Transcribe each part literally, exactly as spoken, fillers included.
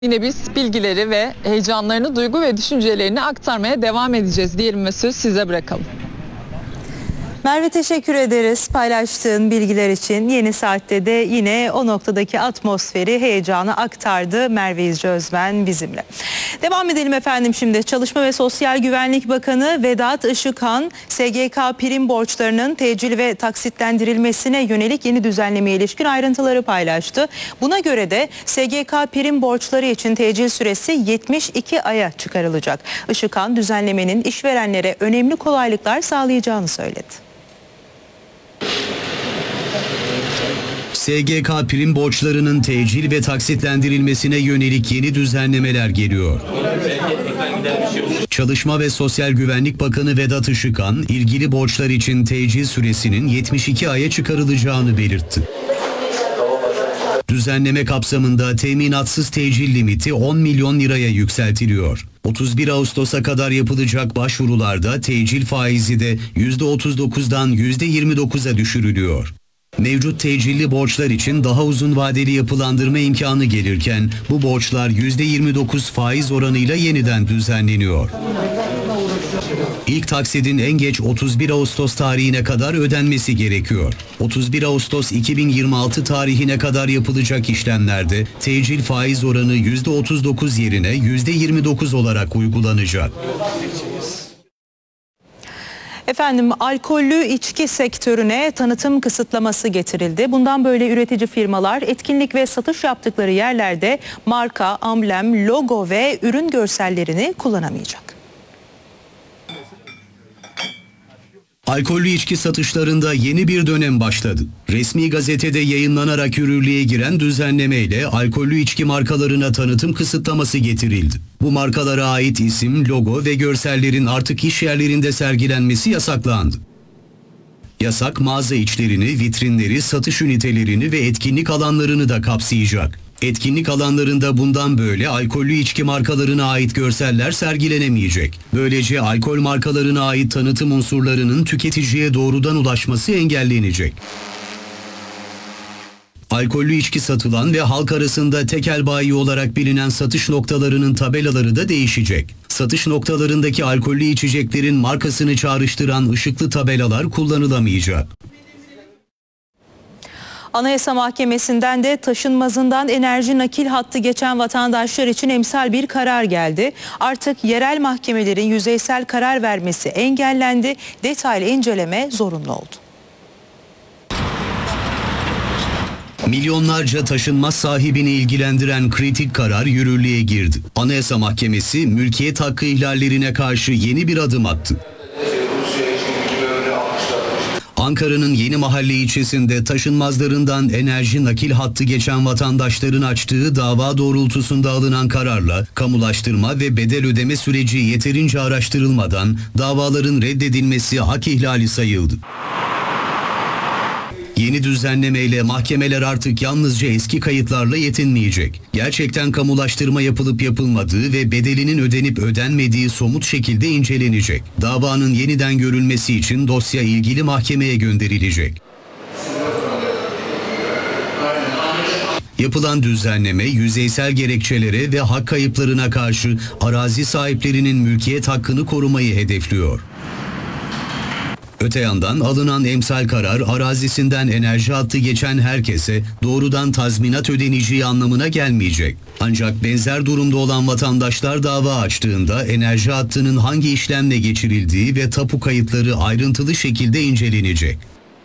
Yine biz bilgileri ve heyecanlarını, duygu ve düşüncelerini aktarmaya devam edeceğiz diyelim ve söz size bırakalım. Merve, teşekkür ederiz paylaştığın bilgiler için. Yeni saatte de yine o noktadaki atmosferi, heyecanı aktardı Merve İzci Özmen bizimle. Devam edelim efendim şimdi. Çalışma ve Sosyal Güvenlik Bakanı Vedat Işıkhan, S G K prim borçlarının tecil ve taksitlendirilmesine yönelik yeni düzenlemeye ilişkin ayrıntıları paylaştı. Buna göre de S G K prim borçları için tecil süresi yetmiş iki aya çıkarılacak. Işıkhan, düzenlemenin işverenlere önemli kolaylıklar sağlayacağını söyledi. S G K prim borçlarının tecil ve taksitlendirilmesine yönelik yeni düzenlemeler geliyor. Çalışma ve Sosyal Güvenlik Bakanı Vedat Işıkhan, ilgili borçlar için tecil süresinin yetmiş iki aya çıkarılacağını belirtti. Düzenleme kapsamında teminatsız tecil limiti on milyon liraya yükseltiliyor. otuz bir Ağustos'a kadar yapılacak başvurularda tecil faizi de yüzde otuz dokuzdan yüzde yirmi dokuza düşürülüyor. Mevcut tecilli borçlar için daha uzun vadeli yapılandırma imkanı gelirken bu borçlar yüzde yirmi dokuz faiz oranıyla yeniden düzenleniyor. İlk taksidin en geç otuz bir Ağustos tarihine kadar ödenmesi gerekiyor. otuz bir Ağustos iki bin yirmi altı tarihine kadar yapılacak işlemlerde tecil faiz oranı yüzde otuz dokuz yerine yüzde yirmi dokuz olarak uygulanacak. Efendim, alkollü içki sektörüne tanıtım kısıtlaması getirildi. Bundan böyle üretici firmalar etkinlik ve satış yaptıkları yerlerde marka, amblem, logo ve ürün görsellerini kullanamayacak. Alkollü içki satışlarında yeni bir dönem başladı. Resmi gazetede yayınlanarak yürürlüğe giren düzenlemeyle alkollü içki markalarına tanıtım kısıtlaması getirildi. Bu markalara ait isim, logo ve görsellerin artık iş yerlerinde sergilenmesi yasaklandı. Yasak mağaza içlerini, vitrinleri, satış ünitelerini ve etkinlik alanlarını da kapsayacak. Etkinlik alanlarında bundan böyle alkollü içki markalarına ait görseller sergilenemeyecek. Böylece alkol markalarına ait tanıtım unsurlarının tüketiciye doğrudan ulaşması engellenecek. Alkollü içki satılan ve halk arasında tekel bayi olarak bilinen satış noktalarının tabelaları da değişecek. Satış noktalarındaki alkollü içeceklerin markasını çağrıştıran ışıklı tabelalar kullanılamayacak. Anayasa Mahkemesi'nden de taşınmazından enerji nakil hattı geçen vatandaşlar için emsal bir karar geldi. Artık yerel mahkemelerin yüzeysel karar vermesi engellendi. Detaylı inceleme zorunlu oldu. Milyonlarca taşınmaz sahibini ilgilendiren kritik karar yürürlüğe girdi. Anayasa Mahkemesi mülkiyet hakkı ihlallerine karşı yeni bir adım attı. Ankara'nın Yenimahalle ilçesinde taşınmazlarından enerji nakil hattı geçen vatandaşların açtığı dava doğrultusunda alınan kararla kamulaştırma ve bedel ödeme süreci yeterince araştırılmadan davaların reddedilmesi hak ihlali sayıldı. Yeni düzenlemeyle mahkemeler artık yalnızca eski kayıtlarla yetinmeyecek. Gerçekten kamulaştırma yapılıp yapılmadığı ve bedelinin ödenip ödenmediği somut şekilde incelenecek. Davanın yeniden görülmesi için dosya ilgili mahkemeye gönderilecek. Yapılan düzenleme yüzeysel gerekçelere ve hak kayıplarına karşı arazi sahiplerinin mülkiyet hakkını korumayı hedefliyor. Öte yandan alınan emsal karar arazisinden enerji hattı geçen herkese doğrudan tazminat ödeneceği anlamına gelmeyecek. Ancak benzer durumda olan vatandaşlar dava açtığında enerji hattının hangi işlemle geçirildiği ve tapu kayıtları ayrıntılı şekilde incelenecek.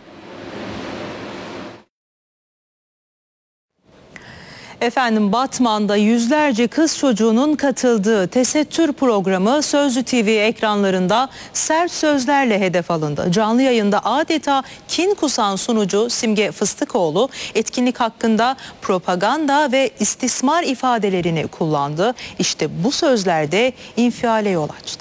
Efendim, Batman'da yüzlerce kız çocuğunun katıldığı tesettür programı Sözcü T V ekranlarında sert sözlerle hedef alındı. Canlı yayında adeta kin kusan sunucu Simge Fıstıkoğlu etkinlik hakkında propaganda ve istismar ifadelerini kullandı. İşte bu sözler de infiale yol açtı.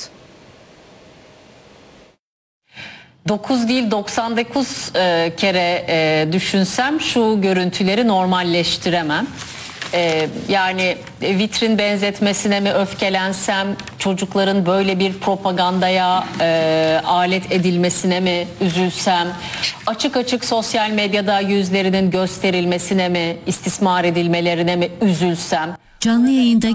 dokuz değil doksan dokuz e, kere e, düşünsem şu görüntüleri normalleştiremem. Ee, yani vitrin benzetmesine mi öfkelensem, çocukların böyle bir propagandaya e, alet edilmesine mi üzülsem, açık açık sosyal medyada yüzlerinin gösterilmesine mi, istismar edilmelerine mi üzülsem? Canlı yayında